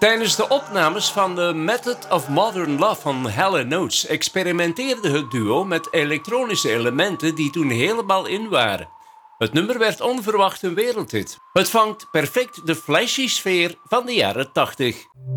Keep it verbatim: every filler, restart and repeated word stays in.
Tijdens de opnames van The Method of Modern Love van Hall and Oates experimenteerde het duo met elektronische elementen die toen helemaal in waren. Het nummer werd onverwacht een wereldhit. Het vangt perfect de flashy sfeer van de jaren tachtig.